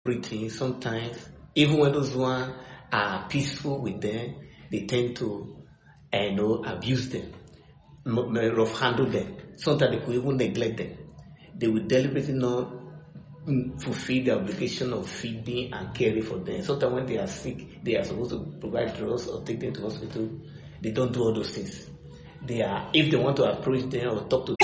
everything. Sometimes, even when those ones are peaceful with them, they tend to, abuse them, rough handle them. Sometimes they could even neglect them. They will deliberately not fulfill the obligation of feeding and caring for them. Sometimes when they are sick, they are supposed to provide drugs or take them to hospital. They don't do all those things. If they want to approach them or talk to